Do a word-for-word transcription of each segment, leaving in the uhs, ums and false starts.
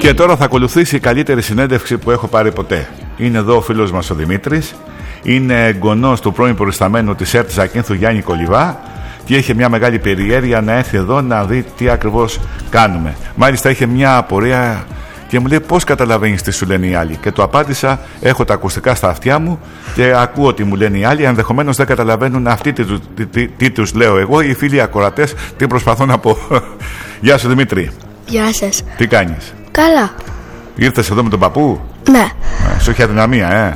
Και τώρα θα ακολουθήσει η καλύτερη συνέντευξη που έχω πάρει ποτέ. Είναι εδώ ο φίλος μας ο Δημήτρης. Είναι εγγονός του πρώην προϊσταμένου της ΕΡΤ Ζακίνθου Γιάννη Κολιβά και είχε μια μεγάλη περιέργεια να έρθει εδώ να δει τι ακριβώς κάνουμε. Μάλιστα είχε μια απορία και μου λέει πώς καταλαβαίνεις τι σου λένε οι άλλοι. Και του απάντησα, έχω τα ακουστικά στα αυτιά μου και ακούω τι μου λένε οι άλλοι. Ενδεχομένως δεν καταλαβαίνουν αυτοί τι, τι, τι, τι τους λέω εγώ, οι φίλοι ακροατές τι προσπαθώ να πω. Γεια σου Δημήτρη. Γεια σας. Τι κάνεις? Καλά. Ήρθες εδώ με τον παππού? Ναι. Α, σου έχει αδυναμία, ε.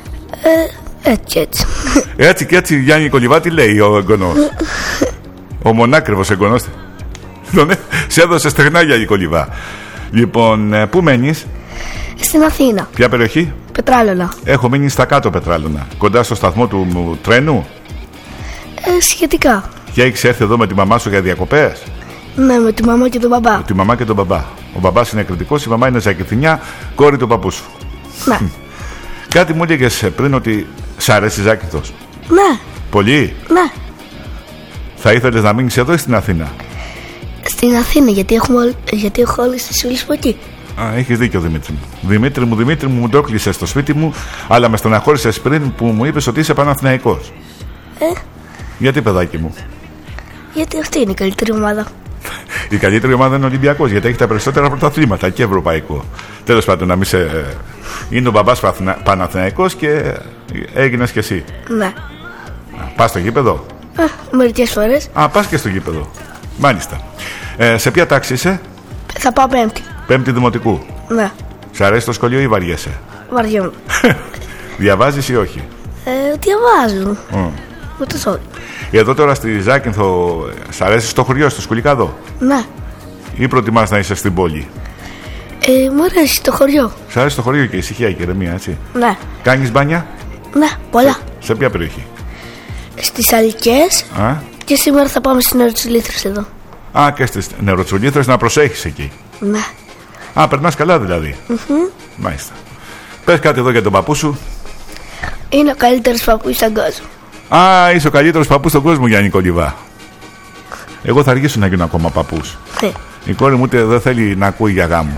ε Έτσι έτσι. Έτσι και έτσι Γιάννη Κολιβά τι λέει ο εγγονός? Ο μονάκριβος εγγονός. Σε έδωσε στεγνά Γιάννη Κολιβά. Λοιπόν, πού μένεις? Στην Αθήνα. Ποια περιοχή? Πετράλωνα. Έχω μείνει στα κάτω Πετράλωνα, κοντά στο σταθμό του μου, τρένου. ε, Σχετικά. Και έχεις έρθει εδώ με τη μαμά σου για διακοπές? Ναι, με τη μαμά και τον μπαμπά. Με τη μαμά και τον μπαμπά. Ο μπαμπάς είναι κριτικός, η μαμά είναι Ζακηθινιά, κόρη του παππού σου. Ναι. Κάτι μου έλεγες πριν ότι σ' αρέσει η Ζάκηθος. Ναι. Πολύ. Ναι. Θα ήθελες να μείνεις εδώ ή στην Αθήνα? Στην Αθήνα, γιατί, έχουμε, γιατί έχω όλες τις φίλες από εκεί. Α, έχεις δίκιο Δημήτρη μου. Δημήτρη μου, Δημήτρη μου, μου το έκλεισες στο σπίτι μου, αλλά με στεναχώρησες πριν που μου είπες ότι είσαι Παναθηναϊκός. Ε, Γιατί παιδάκι μου? γιατί αυτή είναι η καλύτερη ομάδα. Η καλύτερη ομάδα είναι ο Ολυμπιακός, γιατί έχει τα περισσότερα πρωταθλήματα και ευρωπαϊκό. Τέλος πάντων, να μην σε. Είναι ο μπαμπάς Παναθηναϊκός και έγινες κι εσύ. Ναι. Πας στο γήπεδο? Ε, μερικές φορές. Α, πας και στο γήπεδο. Μάλιστα. Ε, σε ποια τάξη είσαι? Θα πάω πέμπτη. Πέμπτη δημοτικού. Ναι. Σ' αρέσει το σχολείο ή βαριέσαι? Βαριέμαι. Διαβάζεις ή όχι? Ε, διαβάζω. Mm. Με το σόλ. Εδώ τώρα στη Ζάκυνθο, σ' αρέσει στο χωριό, στο Σκουλικάδο? Ναι. Ή προτιμάς να είσαι στην πόλη? Ε, μου αρέσει το χωριό. Σ' αρέσει το χωριό και η ησυχία, η ηρεμία, έτσι? Ναι. Κάνεις μπάνια? Ναι, πολλά. Σε, σε ποια περιοχή? Στις Αλικές. Α? Και σήμερα θα πάμε στις Νεροτσουλήθρες εδώ. Α, και στις Νεροτσουλήθρες να προσέχεις εκεί. Ναι. Α, περνάς καλά δηλαδή. Mm-hmm. Μάλιστα. Πες κάτι εδώ για τον παππού σου. Είναι ο καλύτερος παππούς στον κόσμο. Α, είσαι ο καλύτερος παππούς στον κόσμο, Γιάννη Κολιβά. Εγώ θα αργήσω να γίνω ακόμα παππούς. Ναι. Η κόρη μου ούτε δεν θέλει να ακούει για γάμο.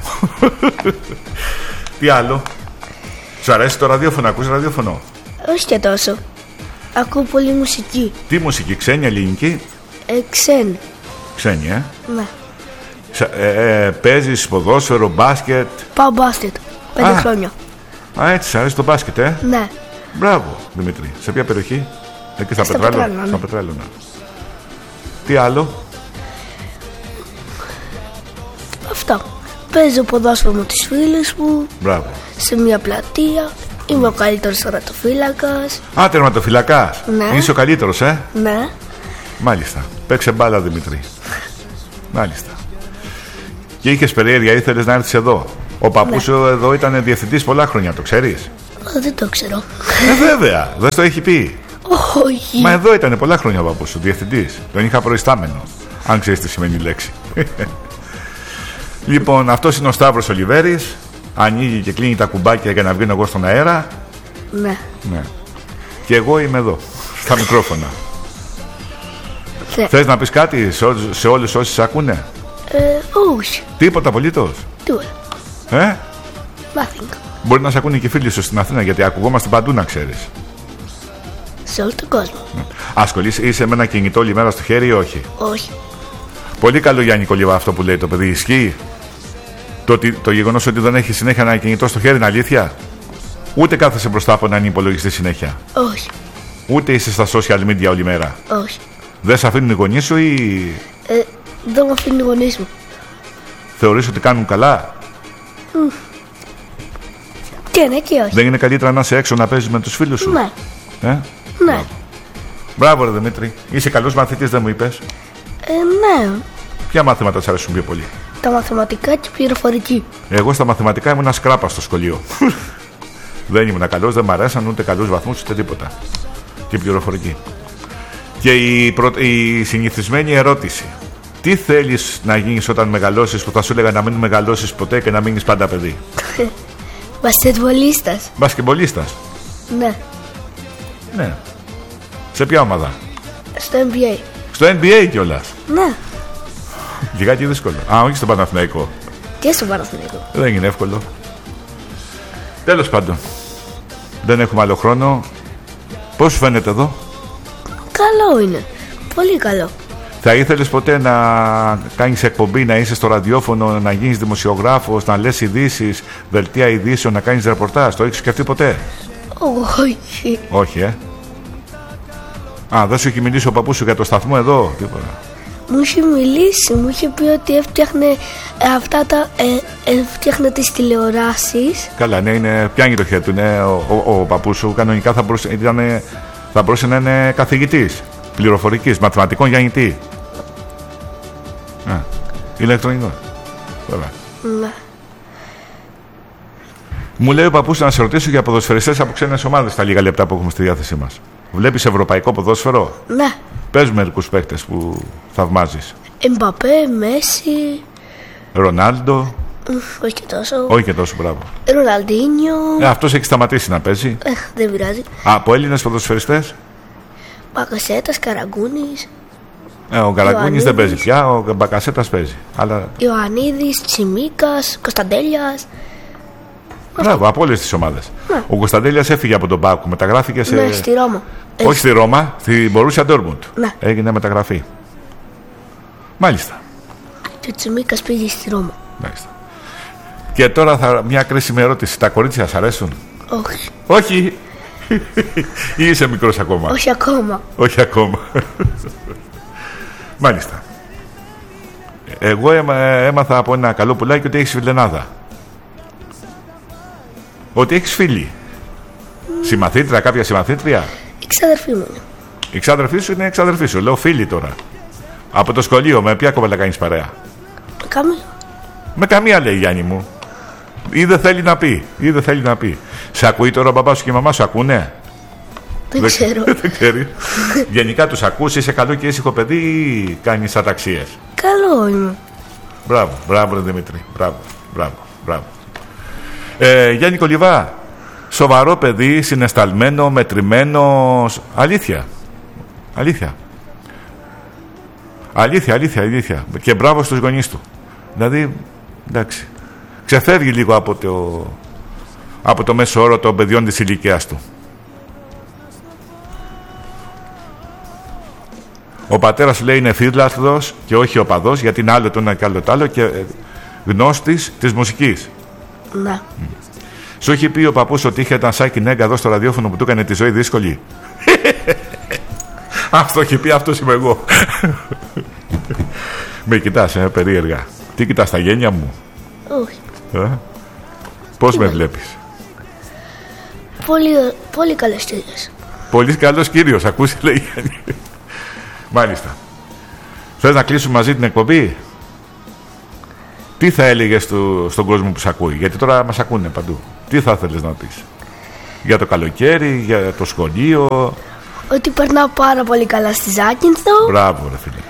Τι άλλο? Σου αρέσει το ραδιόφωνο, ακούς ραδιόφωνο? Όχι και τόσο. Ακούω πολύ μουσική. Τι μουσική, ξένη, ελληνική? Ε, ξένη. Ξένη, ε? Ναι. Ε, ε, παίζεις ποδόσφαιρο, μπάσκετ? Πάω μπάσκετ. Πέντε Α. χρόνια. Α, έτσι, σ' αρέσει το μπάσκετ, ε? Ναι. Μπράβο, Δημήτρη. Σε ποια περιοχή? Εκεί στα Στα Πετράλωνα. Πετράλωνα, Στα ναι. Πετράλωνα. Τι άλλο? Αυτό. Παίζω ποδόσφαιρο με τις φίλες μου. Μπράβο. Σε μια πλατεία. Είμαι ο καλύτερος τερματοφύλακας. Α, τερματοφυλακάς. Ναι. Είσαι ο καλύτερος, ε? Ναι. Μάλιστα. Παίξε μπάλα, Δημήτρη. Μάλιστα. Και είχες περιέργεια, ήθελες να έρθεις εδώ. Ο παππούς Ναι. σου εδώ ήταν διευθυντής πολλά χρόνια, το ξέρεις? Ε, δεν το ξέρω. Ε, βέβαια. Δεν στο έχει πει. Όχι. Μα εδώ ήταν πολλά χρόνια ο παππούς σου, διευθυντής. Τον είχα προϊστάμενο. Αν ξέρεις τι σημαίνει η λέξη. Λοιπόν, αυτός είναι ο Σταύρος Ολιβέρης. Ανοίγει και κλείνει τα κουμπάκια για να βγαίνω εγώ στον αέρα. Ναι. Ναι. Και εγώ είμαι εδώ, στα μικρόφωνα. Ναι. Θες να πεις κάτι σε, ό, σε όλους όσοι σ' ακούνε? Ε, όχι. Τίποτα απολύτως? Τίποτα. Ε? Nothing. Μπορεί να σ' ακούνε και οι φίλοι σου στην Αθήνα, γιατί ακουγόμαστε παντού, να ξέρεις. Σε όλο τον κόσμο. Ασχολείσαι, είσαι με ένα κινητό όλη μέρα στο χέρι ή όχι? Όχι. Πολύ καλό, Γιάννη Κολιβά, αυτό που λέει το παιδί. Ισχύει το, το γεγονός ότι δεν έχει συνέχεια ένα κινητό στο χέρι, είναι αλήθεια? Ούτε κάθεσαι μπροστά από έναν υπολογιστή συνέχεια? Όχι. Ούτε είσαι στα social media όλη μέρα? Όχι. Δεν σε αφήνουν οι γονείς σου ή Ε, δεν με αφήνουν οι γονείς μου. θεωρείς ότι κάνουν καλά? Mm. Και ναι και όχι. Δεν είναι καλύτερα να είσαι έξω να παίζεις με τους φίλους σου? Ναι. Ε? Ναι. Μπράβο, ρε Δημήτρη. Είσαι καλός μαθητής, δεν μου είπες? Ε, ναι. Ποια μαθήματα σας αρέσουν πιο πολύ? Τα μαθηματικά και η πληροφορική. Εγώ στα μαθηματικά ήμουν σκράπα στο σχολείο. Δεν ήμουν καλός, δεν μ' αρέσαν ούτε καλούς βαθμούς ούτε τίποτα. Και η πληροφορική. Και η, προ... η συνηθισμένη ερώτηση. Τι θέλεις να γίνεις όταν μεγαλώσεις, που θα σου έλεγα να μην μεγαλώσεις ποτέ και να μείνεις πάντα παιδί? Μπασκετμπολίστας. Μπασκετμπολίστας. Ναι. Ναι. Σε ποια ομάδα? Στο N B A. Στο N B A κιόλας. Ναι. Λιγάκι δύσκολο. Α, όχι στο Παναθηναϊκό. Και στο Παναθηναϊκό. Δεν είναι εύκολο. Τέλος πάντων, δεν έχουμε άλλο χρόνο. Πώς σου φαίνεται εδώ? Καλό είναι. Πολύ καλό. Θα ήθελες ποτέ να κάνεις εκπομπή, να είσαι στο ραδιόφωνο, να γίνεις δημοσιογράφος, να λες ειδήσεις, δελτία ειδήσεων, να κάνεις ρεπορτάζ? Το έχεις σκεφτεί ποτέ? Όχι. Όχι, ε. Α, δεν σου έχει μιλήσει ο παππούς σου για το σταθμό εδώ? Τίποτα. Μου είχε μιλήσει, μου είχε πει ότι έφτιαχνε ε, αυτά τα. Ε, έφτιαχνε τις τηλεοράσεις. Καλά, ναι, είναι, πιάνει το χέρι του. Ναι, ο, ο, ο παππούς σου κανονικά θα μπορούσε, ήταν, θα μπορούσε να είναι καθηγητής πληροφορικής, μαθηματικών γεννητή. Α, ηλεκτρονικό. Βέβαια. Ναι. Μου λέει ο παππούς να σε ρωτήσω για ποδοσφαιριστές από ξένες ομάδες τα λίγα λεπτά που έχουμε στη διάθεσή μας. Βλέπεις ευρωπαϊκό ποδόσφαιρο? Ναι. Πες μερικούς παίκτες που θαυμάζεις. Εμπαπέ, Μέση. Ρονάλντο. Όχι και τόσο. Όχι και τόσο, μπράβο. Ροναλντίνιο. Ε, αυτός έχει σταματήσει να παίζει. Ε, δεν πειράζει. Α, από Έλληνες ποδοσφαιριστές. Μπακασέτας, Καραγκούνης. Ε, ο Καραγκούνης δεν παίζει πια, ο Μπακασέτας παίζει. Αλλά... Ιωαννίδης, Τσιμίκας, Κωνσταντέλιας. Μπράβο, από όλες τις ομάδες. Ναι. Ο Κωνσταντέλιας έφυγε από τον Πάκο, μεταγράφηκε σε. Ναι, στη Ρώμα. Όχι ε... στη Ρώμα, στη Μπορούσια Ντόρτμουντ. Ναι. Έγινε μεταγραφή. Μάλιστα. Και ο Τσιμίκας πήγε στη Ρώμα. Μάλιστα. Και τώρα θα... μια κρίσιμη ερώτηση. Τα κορίτσια σας αρέσουν? Όχι. Όχι. Ή είσαι μικρός ακόμα? Όχι ακόμα. Όχι ακόμα. Μάλιστα. Εγώ έμα... έμαθα από ένα καλό πουλάκι ότι έχεις φιλενάδα. Ότι έχεις φίλη. Mm. Συμμαθήτρια, κάποια συμμαθήτρια? Η ξαδερφή μου είναι. Η ξάδερφή σου είναι εξαδερφή σου. Λέω φίλη τώρα. Από το σχολείο, με ποια κοπέλα κάνεις παρέα? Με καμία. Με καμία, λέει, Γιάννη μου. Ή δεν θέλει να πει. Ή δεν θέλει να πει. Σε ακούει τώρα ο μπαμπάς σου και η μαμά σου? Ακούνε? Δεν ξέρω. Δεν ξέρει. Γενικά τους ακούς? Είσαι καλό και ήσυχο παιδί ή κάνεις αταξίες? Καλό είμαι. Μπράβο, μπράβο, ρε Δημήτρη. Μπράβο, μπράβο, μπράβο. Ε, Γιάννη Κολιβά, σοβαρό παιδί, συναισθαλμένο, μετρημένο. Αλήθεια. Αλήθεια. Αλήθεια, αλήθεια, αλήθεια. Και μπράβο στους γονείς του. Δηλαδή, εντάξει, ξεφεύγει λίγο από το, από το μέσο όρο των παιδιών της ηλικίας του. Ο πατέρας, λέει, είναι φίλαθλος και όχι οπαδός, γιατί είναι άλλο το ένα και άλλο το άλλο, και γνώστης της μουσικής. Ναι. Σου έχει πει ο παππούς ότι είχε ένα σάκι νέγκα εδώ στο ραδιόφωνο που του έκανε τη ζωή δύσκολη? Αυτό έχει πει, αυτός είμαι εγώ. Με κοιτάς, ε, περίεργα. Τι κοιτάς, τα γένια μου? Όχι. Ε? Πώς με βλέπεις? Πολύ, πολύ καλές κύριες. Πολύ καλός κύριος, ακούσει, λέει. Μάλιστα. Θες να κλείσουμε μαζί την εκπομπή? Τι θα έλεγες στο, στον κόσμο που σε ακούει? Γιατί τώρα μας ακούνε παντού. Τι θα ήθελες να πεις? Για το καλοκαίρι, για το σχολείο? Ότι περνάω πάρα πολύ καλά στη Ζάκυνθο. Μπράβο, ρε φίλε.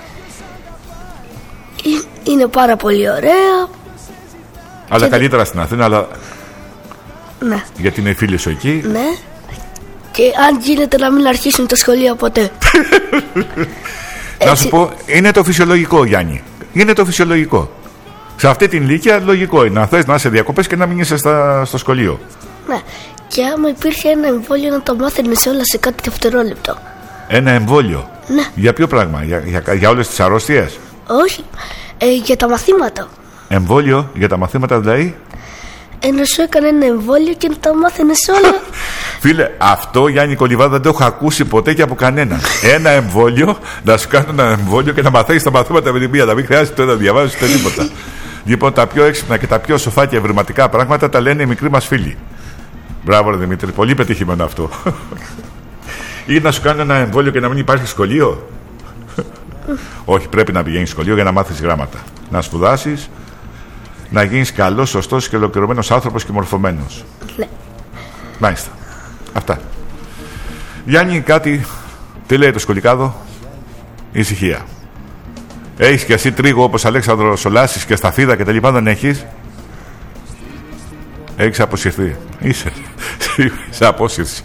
Είναι πάρα πολύ ωραία. Αλλά και καλύτερα στην Αθήνα, αλλά... Ναι. Γιατί είναι οι φίλοι σου εκεί. Ναι. Και αν γίνεται να μην αρχίσουν τα σχολεία ποτέ. Να σου πω, είναι το φυσιολογικό, Γιάννη. Είναι το φυσιολογικό. Σε αυτή την ηλικία λογικό είναι να θες να είσαι διακοπές και να μην είσαι στα, στο σχολείο. Ναι. Και άμα υπήρχε ένα εμβόλιο να το μάθαινες όλα σε κάτι δευτερόλεπτο. Ένα εμβόλιο? Ναι. Για ποιο πράγμα? Για, για, για όλες τις αρρώστιες? Όχι. Ε, για τα μαθήματα. Εμβόλιο για τα μαθήματα δηλαδή? Ε, να σου έκανε ένα εμβόλιο και να τα μάθαινες όλα. Φίλε, αυτό, Γιάννη Κολιβά, δεν το έχω ακούσει ποτέ και από κανέναν. Ένα εμβόλιο, να σου κάνουν ένα εμβόλιο και να μαθαίνεις τα μαθήματα με την μία. Να μην χρειάζεται να διαβάζεις ούτε τίποτα. Λοιπόν, τα πιο έξυπνα και τα πιο σοφά και ευρηματικά πράγματα τα λένε οι μικροί μας φίλοι. Μπράβο, ρε Δημήτρη, πολύ πετυχημένο αυτό. Ή να σου κάνουν ένα εμβόλιο και να μην υπάρχει σχολείο. Όχι, πρέπει να πηγαίνεις σχολείο για να μάθεις γράμματα. Να σπουδάσεις, να γίνεις καλός, σωστός και ολοκληρωμένος άνθρωπος και μορφωμένος. Ναι. Μάλιστα. Αυτά. Γιάννη, κάτι. Τι λέει το σκολικάδο? Ησυχία. Έχεις και εσύ τρίγο όπως Αλέξανδρος Σολάσης και σταφίδα και τα λοιπά? Δεν έχεις? Έχεις αποσυρθεί. Είσαι σε απόσυρση.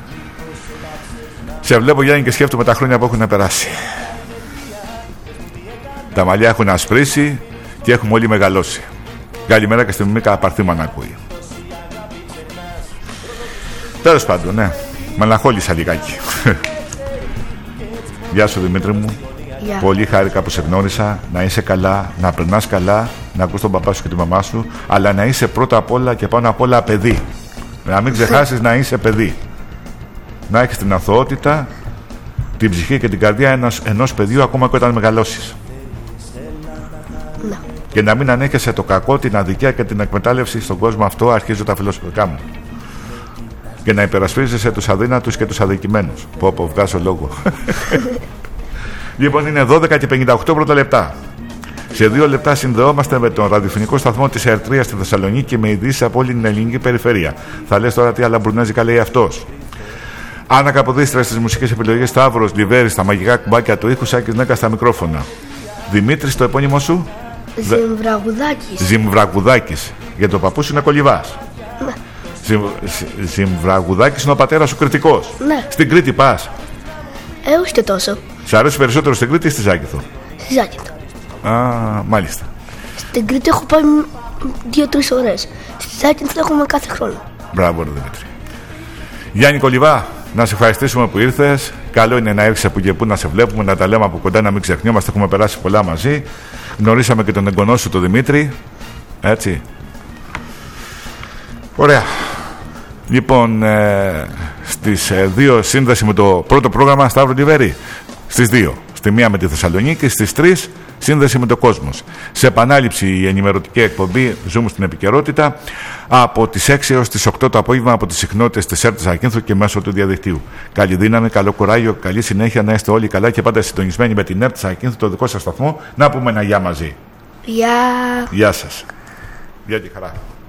Σε βλέπω, Γιάννη, και σκέφτομαι τα χρόνια που έχουν περάσει. Τα μαλλιά έχουν ασπρίσει και έχουμε όλοι μεγαλώσει. Καλημέρα και στη Μίκα Παρθήμα να ακούει. Τέλος πάντων, ναι. Μαλαχόλησα λιγάκι. Γεια σου Δημήτρη μου. Yeah. Πολύ χάρηκα που σε γνώρισα. Να είσαι καλά, να περνάς καλά, να ακούς τον παπά σου και τη μαμά σου, αλλά να είσαι πρώτα απ' όλα και πάνω απ' όλα παιδί. Να μην ξεχάσεις να είσαι παιδί. Να έχεις την αθωότητα, την ψυχή και την καρδιά ενός, ενός παιδιού ακόμα και όταν μεγαλώσεις. No. Και να μην ανέχεσαι το κακό, την αδικία και την εκμετάλλευση στον κόσμο. Αυτό αρχίζω τα φιλοσοφικά μου. Και να υπερασπίζεσαι τους αδύνατους και τους αδικημένους. Πω πω, βγάζω λόγο. Λοιπόν, είναι δώδεκα και πενήντα οκτώ πρώτα λεπτά. Σε δύο λεπτά συνδεόμαστε με τον ραδιοφωνικό σταθμό της Ερτρίας στη Θεσσαλονίκη με ειδήσεις από όλη την ελληνική περιφέρεια. Θα λες τώρα τι άλλα μπουρνέζικα λέει αυτός. Άννα Καποδίστρα στις μουσικές επιλογές, Σταύρος Λιβέρης στα μαγικά κουμπάκια του ήχου, Σάκης Νέκα στα μικρόφωνα. Δημήτρης, το επώνυμο σου? Ζυμβραγουδάκης. Ζυμβραγουδάκης. Για το παππού σου είναι Κολυβάς. Ναι. Ζυμ, Ζυμβραγουδάκης είναι ο πατέρας σου Κρητικός. Ναι. Στην Κρήτη πας? Ε, όχι και τόσο. Σ' αρέσει περισσότερο στην Κρήτη ή στη Ζάκυνθο? Στη Ζάκυνθο. Α, μάλιστα. Στην Κρήτη έχω πάει δύο-τρεις ώρες. Στη Ζάκυνθο έχουμε κάθε χρόνο. Μπράβο, ρε Δημήτρη. Γιάννη Κολυβά, να σε ευχαριστήσουμε που ήρθες. Καλό είναι να έρθεις από και που να σε βλέπουμε, να τα λέμε από κοντά, να μην ξεχνιόμαστε. Έχουμε περάσει πολλά μαζί. Γνωρίσαμε και τον εγγονό σου, τον Δημήτρη. Έτσι. Ωραία. Λοιπόν, ε, στις ε, δύο σύνδεση με το πρώτο πρόγραμμα Σταύρο Λιβέρη. Στις δύο. Στη μία με τη Θεσσαλονίκη, στις τρεις σύνδεση με το Κόσμος. Σε επανάληψη η ενημερωτική εκπομπή ζούμε στην επικαιρότητα από τις έξι έως τις οκτώ το απόγευμα από τις συχνότητες της ΕΡΤ Ζακύνθου και μέσω του διαδικτύου. Καλή δύναμη, καλό κουράγιο, καλή συνέχεια, να είστε όλοι καλά και πάντα συντονισμένοι με την ΕΡΤ Ζακύνθου, το δικό σας σταθμό. Να πούμε ένα γεια μαζί. Γεια. Γεια σας. Γεια και χαρά.